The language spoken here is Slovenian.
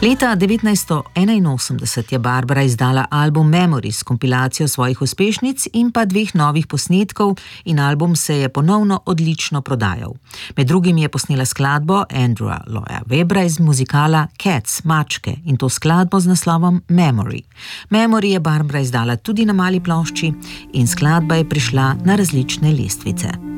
Leta 1981 je Barbara izdala album Memories s kompilacijo svojih uspešnic in pa 2 novih posnetkov in album se je ponovno odlično prodajal. Med drugim je posnela skladbo Andrewa Lloyda Webbra iz muzikala Cats, Mačke, in to skladbo z naslovom Memory. Memory je Barbara izdala tudi na mali plošči in skladba je prišla na različne lestvice.